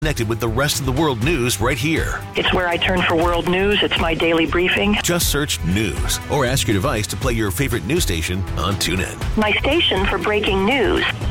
Connected with the rest of the world news right here. It's where I turn for world news. It's my daily briefing. Just search news or ask your device to play your favorite news station on TuneIn. My station for breaking news.